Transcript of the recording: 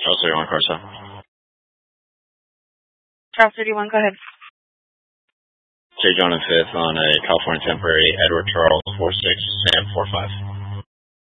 Charles 31, car 7. Charles 31, go ahead. J. John and 5th on a California temporary, Edward Charles 46, Sam 45.